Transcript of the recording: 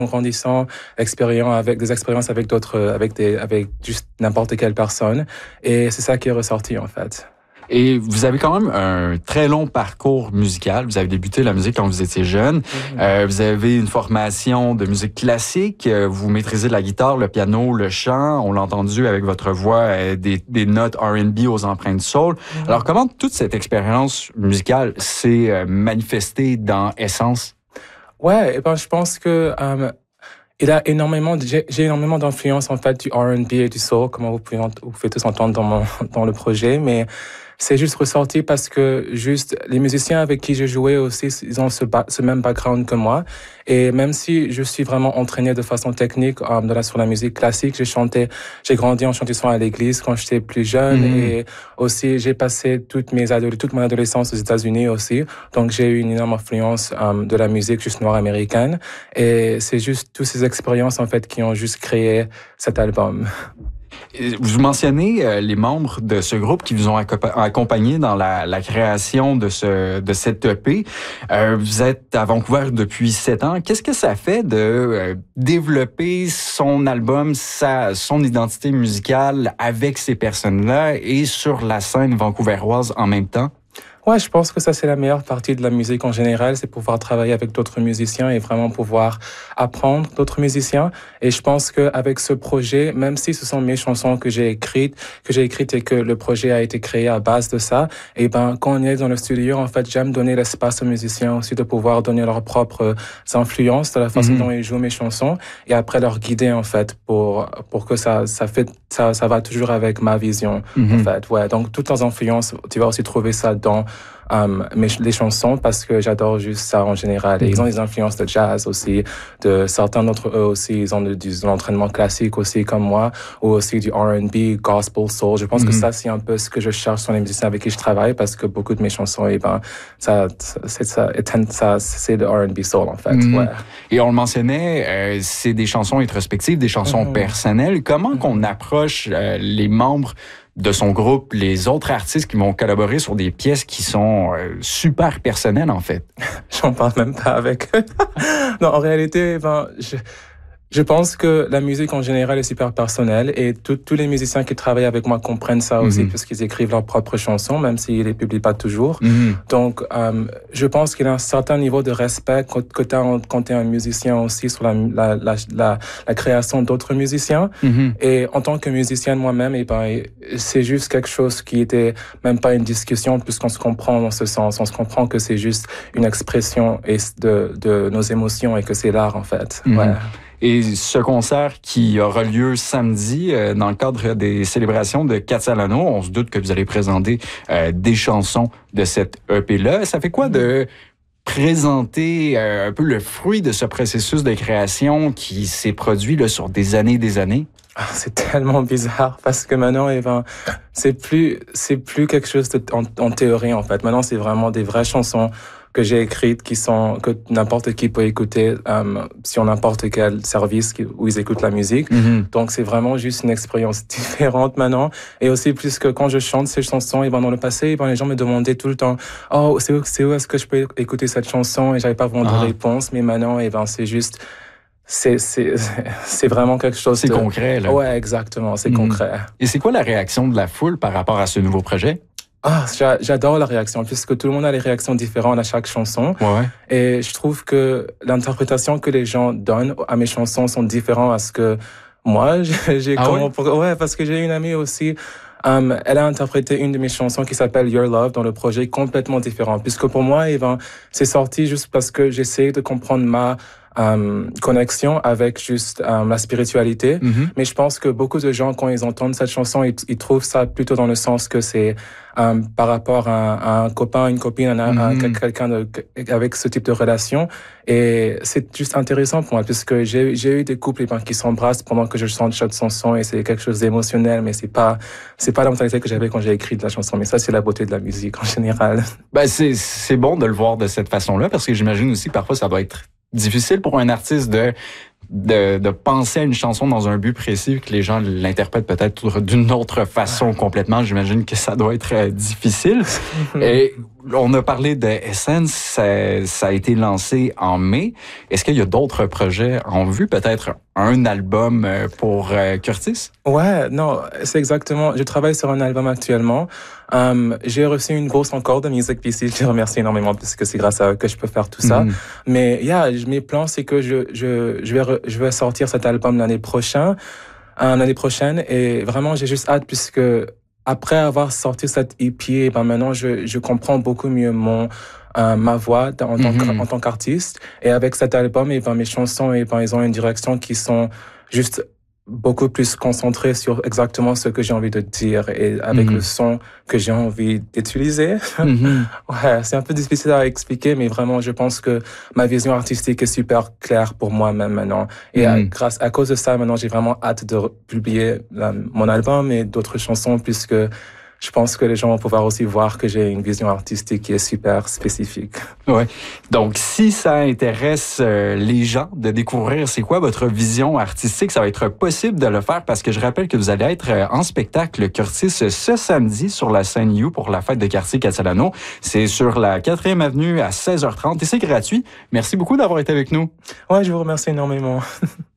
en grandissant, des expériences avec d'autres, avec juste n'importe quelle personne. Et c'est ça qui est ressorti, en fait. Et vous avez quand même un très long parcours musical. Vous avez débuté la musique quand vous étiez jeune. Vous avez une formation de musique classique. Vous maîtrisez la guitare, le piano, le chant. On l'a entendu avec votre voix, des notes R&B aux empreintes soul. Alors, comment toute cette expérience musicale s'est manifestée dans Essence? Ouais, et ben, je pense que j'ai énormément d'influence en fait du R&B et du soul, comme vous pouvez tous entendre dans le projet, mais c'est juste ressorti parce que juste les musiciens avec qui j'ai joué aussi, ils ont ce même background que moi. Et même si je suis vraiment entraîné de façon technique sur la musique classique, j'ai grandi en chantant à l'église quand j'étais plus jeune et aussi j'ai passé toute mon adolescence aux États-Unis aussi. Donc j'ai eu une énorme influence de la musique juste noire américaine. Et c'est juste toutes ces expériences en fait qui ont juste créé cet album. Vous mentionnez les membres de ce groupe qui vous ont accompagné dans la création de cette EP. Vous êtes à Vancouver depuis 7 ans. Qu'est-ce que ça fait de développer son album, son identité musicale avec ces personnes-là et sur la scène vancouveroise en même temps? Ouais, je pense que ça, c'est la meilleure partie de la musique en général, c'est pouvoir travailler avec d'autres musiciens et vraiment pouvoir apprendre d'autres musiciens. Et je pense qu'avec ce projet, même si ce sont mes chansons que j'ai écrites et que le projet a été créé à base de ça, et ben, quand on est dans le studio, en fait, j'aime donner l'espace aux musiciens aussi de pouvoir donner leurs propres influences de la façon dont ils jouent mes chansons et après leur guider, en fait, pour que ça va toujours avec ma vision, en fait. Ouais. Donc, toutes leurs influences, tu vas aussi trouver ça dans les chansons parce que j'adore juste ça en général. Et ils ont des influences de jazz aussi, de certains d'entre eux aussi, ils ont de l'entraînement classique aussi comme moi, ou aussi du R&B, gospel, soul. Je pense que ça, c'est un peu ce que je cherche sur les musiciens avec qui je travaille parce que beaucoup de mes chansons, c'est le R&B soul en fait. Ouais. Et on le mentionnait, c'est des chansons introspectives, des chansons personnelles. Comment qu'on approche les membres de son groupe, les autres artistes qui vont collaborer sur des pièces qui sont super personnelles, en fait? J'en parle même pas avec eux. Non, en réalité, je pense que la musique en général est super personnelle et tous les musiciens qui travaillent avec moi comprennent ça aussi puisqu'ils écrivent leurs propres chansons, même s'ils les publient pas toujours. Donc, je pense qu'il y a un certain niveau de respect que tu as quand tu es un musicien aussi sur la création d'autres musiciens. Et en tant que musicienne moi-même, c'est juste quelque chose qui était même pas une discussion puisqu'on se comprend dans ce sens. On se comprend que c'est juste une expression de nos émotions et que c'est l'art en fait. Ouais. Et ce concert qui aura lieu samedi dans le cadre des célébrations de Catalano, on se doute que vous allez présenter des chansons de cette EP-là. Ça fait quoi de présenter un peu le fruit de ce processus de création qui s'est produit là, sur des années et des années? C'est tellement bizarre parce que maintenant, c'est plus quelque chose en théorie en fait. Maintenant, c'est vraiment des vraies chansons que j'ai écrites que n'importe qui peut écouter sur n'importe quel service où ils écoutent la musique. Donc c'est vraiment juste une expérience différente maintenant. Et aussi plus que quand je chante ces chansons, dans le passé, les gens me demandaient tout le temps c'est où est-ce que je peux écouter cette chanson et j'avais pas vraiment de réponse. Mais maintenant, c'est juste c'est vraiment quelque chose de concret là. Ouais, exactement, c'est concret. Et c'est quoi la réaction de la foule par rapport à ce nouveau projet? J'adore la réaction, puisque tout le monde a des réactions différentes à chaque chanson. Ouais. Et je trouve que l'interprétation que les gens donnent à mes chansons sont différentes à ce que moi, j'ai ouais, parce que j'ai une amie aussi, elle a interprété une de mes chansons qui s'appelle Your Love dans le projet complètement différent. Puisque pour moi, c'est sorti juste parce que j'essaie de comprendre ma connexion avec juste la spiritualité. Mais je pense que beaucoup de gens, quand ils entendent cette chanson, ils trouvent ça plutôt dans le sens que c'est par rapport à un copain, une copine, à quelqu'un avec ce type de relation. Et c'est juste intéressant pour moi, puisque j'ai eu des couples qui s'embrassent pendant que je chante cette chanson, et c'est quelque chose d'émotionnel, mais c'est pas la mentalité que j'avais quand j'ai écrit de la chanson. Mais ça, c'est la beauté de la musique en général. Ben, c'est bon de le voir de cette façon-là, parce que j'imagine aussi que parfois ça doit être difficile pour un artiste de penser à une chanson dans un but précis, que les gens l'interprètent peut-être d'une autre façon complètement. J'imagine que ça doit être difficile. Et on a parlé de Essence, ça a été lancé en mai. Est-ce qu'il y a d'autres projets en vue? Peut-être un album pour Curtis? Ouais, non, c'est exactement. Je travaille sur un album actuellement. J'ai reçu une bourse encore de Music PC. Je les remercie énormément parce que c'est grâce à eux que je peux faire tout ça. Mais mes plans, c'est que je vais sortir cet album l'année prochaine. Et vraiment, j'ai juste hâte puisque après avoir sorti cette EP, maintenant, je comprends beaucoup mieux ma voix en tant qu'artiste. Et avec cet album, mes chansons, ils ont une direction qui sont juste beaucoup plus concentrées sur exactement ce que j'ai envie de dire et avec le son que j'ai envie d'utiliser. Ouais, c'est un peu difficile à expliquer, mais vraiment, je pense que ma vision artistique est super claire pour moi-même maintenant. Et à cause de ça, maintenant, j'ai vraiment hâte de publier mon album et d'autres chansons puisque je pense que les gens vont pouvoir aussi voir que j'ai une vision artistique qui est super spécifique. Ouais. Donc, si ça intéresse les gens de découvrir c'est quoi votre vision artistique, ça va être possible de le faire parce que je rappelle que vous allez être en spectacle Curtis ce samedi sur la scène You pour la fête de quartier Catalano. C'est sur la 4e avenue à 16h30 et c'est gratuit. Merci beaucoup d'avoir été avec nous. Ouais, je vous remercie énormément.